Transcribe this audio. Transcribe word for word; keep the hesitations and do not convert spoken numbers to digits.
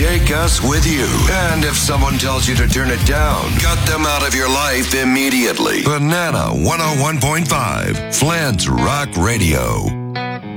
Take us with you. And if someone tells you to turn it down, cut them out of your life immediately. Banana one oh one point five, Flint's Rock Radio.